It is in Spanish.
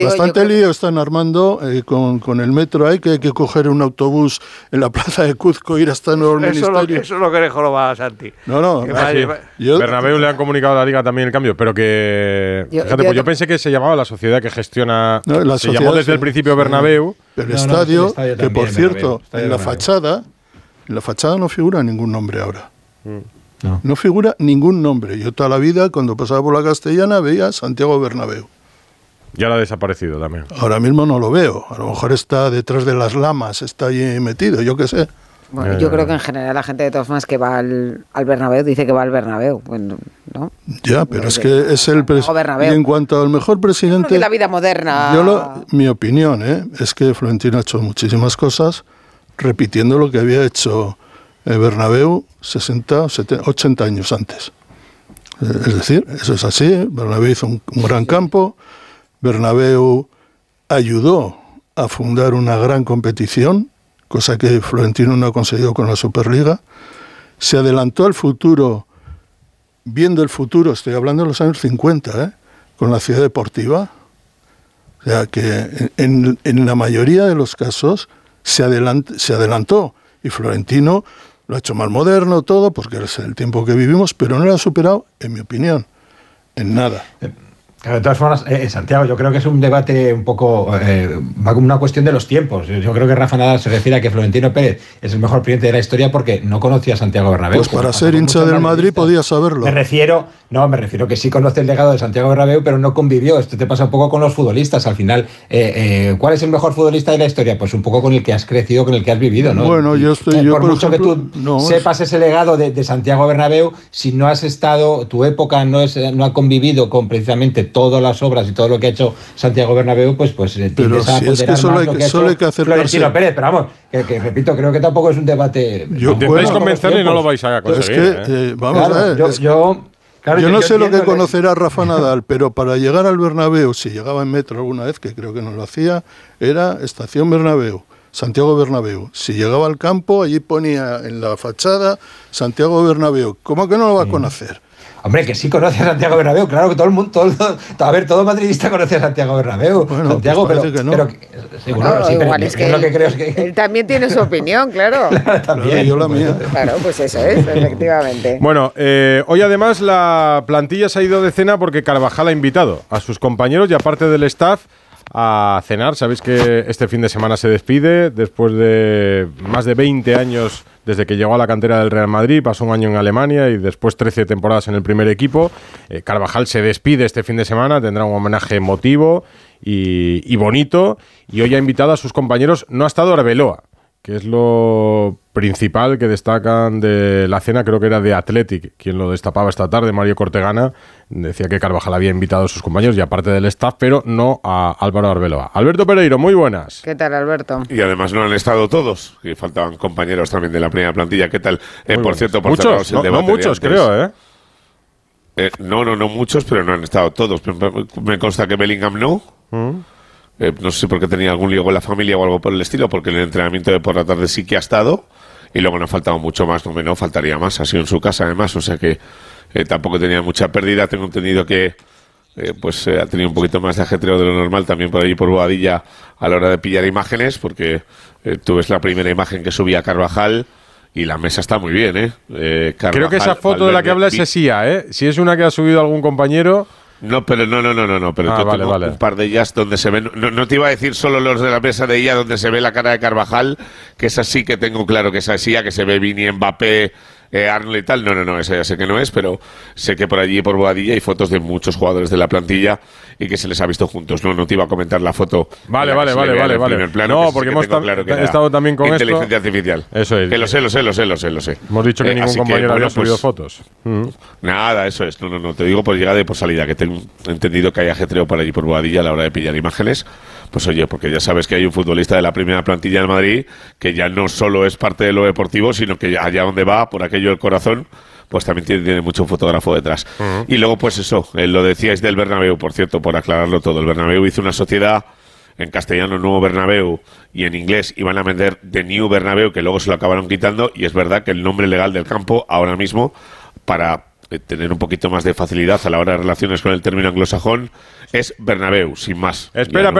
Bastante lío están armando con el metro ahí, que hay que coger un autobús en la plaza de Cuzco e ir hasta Nuevo Ministerio. Eso es lo que le joroba a Santi. No. Bernabéu le han comunicado a la Liga también el cambio, pero que... yo pensé que se llamaba la sociedad que gestiona... No, se llamó desde el principio Bernabéu. Pero el estadio, que por cierto, en la fachada no figura ningún nombre ahora. No figura ningún nombre. Yo toda la vida, cuando pasaba por la Castellana, veía Santiago Bernabéu. Ya lo ha desaparecido también. Ahora mismo no lo veo. A lo mejor está detrás de las lamas, está allí metido, yo qué sé. Bueno, yo creo que en general la gente de todas formas que va al Bernabéu dice que va al Bernabéu, bueno, ¿no? Ya, pero es que es el presidente. Y en cuanto al mejor presidente... la vida moderna... Mi opinión es que Florentino ha hecho muchísimas cosas repitiendo lo que había hecho Bernabéu 60, 70, 80 años antes. Es decir, eso es así. Bernabéu hizo un gran campo. Bernabéu ayudó a fundar una gran competición, cosa que Florentino no ha conseguido con la Superliga. Se adelantó al futuro, viendo el futuro, estoy hablando de los años 50, con la ciudad deportiva. O sea, que en la mayoría de los casos se adelantó. Y Florentino lo ha hecho más moderno todo, porque es el tiempo que vivimos, pero no lo ha superado, en mi opinión, en nada. Claro, de todas formas, Santiago, yo creo que es un debate un poco... va como una cuestión de los tiempos. Yo creo que Rafa Nadal se refiere a que Florentino Pérez es el mejor presidente de la historia porque no conocía a Santiago Bernabéu. Pues para ser hincha del Madrid podía saberlo. Me refiero que sí conoce el legado de Santiago Bernabéu, pero no convivió. Esto te pasa un poco con los futbolistas. Al final, ¿cuál es el mejor futbolista de la historia? Pues un poco con el que has crecido, con el que has vivido, ¿no? Bueno, por mucho ejemplo, que tú sepas ese legado de Santiago Bernabéu, si no has estado, tu época no ha convivido con precisamente todas las obras y todo lo que ha hecho Santiago Bernabéu, pues pero si es que solo hay que acercarse. Florentino Pérez, pero vamos, que repito, creo que tampoco es un debate. Intentáis convencerle y no lo vais a conseguir. Es que, vamos a ver. Yo no sé lo que conocerá Rafa Nadal, pero para llegar al Bernabéu, si llegaba en metro alguna vez, que creo que no lo hacía, era Estación Bernabéu, Santiago Bernabéu. Si llegaba al campo, allí ponía en la fachada Santiago Bernabéu. ¿Cómo que no lo va a conocer? Hombre, que sí conoce a Santiago Bernabéu, claro que todo el mundo, todo madridista conoce a Santiago Bernabéu. Bueno, Santiago, pues pero no. Igual es que lo que creo es que él también tiene su opinión, claro. También, yo la mía. Claro, pues eso es, efectivamente. Bueno, hoy además la plantilla se ha ido de cena porque Carvajal ha invitado a sus compañeros y aparte del staff a cenar. Sabéis que este fin de semana se despide después de más de 20 años desde que llegó a la cantera del Real Madrid, pasó un año en Alemania y después 13 temporadas en el primer equipo. Carvajal se despide este fin de semana, tendrá un homenaje emotivo y bonito, y hoy ha invitado a sus compañeros. No ha estado Arbeloa, que es lo principal que destacan de la cena, creo que era de Athletic, quien lo destapaba esta tarde, Mario Cortegana, decía que Carvajal había invitado a sus compañeros y aparte del staff, pero no a Álvaro Arbeloa. Alberto Pereiro, muy buenas. ¿Qué tal, Alberto? Y además no han estado todos, y faltaban compañeros también de la primera plantilla. ¿Qué tal? Por cierto, por muchos, no muchos, creo, ¿eh? No muchos, pero no han estado todos. Me consta que Bellingham no. No sé si porque tenía algún lío con la familia o algo por el estilo, porque en el entrenamiento de por la tarde sí que ha estado, y luego no ha faltado mucho más, no faltaría más, ha sido en su casa además, o sea que tampoco tenía mucha pérdida. Tengo entendido que ha tenido un poquito más de ajetreo de lo normal también por allí por Boadilla a la hora de pillar imágenes, porque tú ves la primera imagen que subía Carvajal y la mesa está muy bien, Carvajal, creo que esa foto de la que habla es Sía, si es una que ha subido algún compañero. No, pero no, pero yo tengo un par de ellas donde se ven, no te iba a decir solo los de la mesa de ella donde se ve la cara de Carvajal, que esa sí que tengo claro que esa sí, que se ve Vini, Mbappé, Arnold y tal. No, esa ya sé que no es, pero sé que por allí, por Boadilla, hay fotos de muchos jugadores de la plantilla y que se les ha visto juntos. No te iba a comentar la foto. Vale. Plano, no, porque hemos estado también con inteligencia artificial. Eso es. Que lo sé. Hemos dicho que ningún compañero había subido fotos. Nada, eso es. No, te digo por llegada y por salida, que tengo entendido que hay ajetreo por allí por Boadilla a la hora de pillar imágenes. Pues oye, porque ya sabes que hay un futbolista de la primera plantilla del Madrid que ya no solo es parte de lo deportivo, sino que allá donde va, por aquello del corazón, pues también tiene mucho fotógrafo detrás. Y luego, pues eso, lo decíais del Bernabéu, por cierto, por aclararlo todo. El Bernabéu hizo una sociedad, en castellano Nuevo Bernabéu, y en inglés iban a vender The New Bernabéu, que luego se lo acabaron quitando, y es verdad que el nombre legal del campo ahora mismo, para tener un poquito más de facilidad a la hora de relaciones con el término anglosajón, es Bernabéu, sin más. Espera,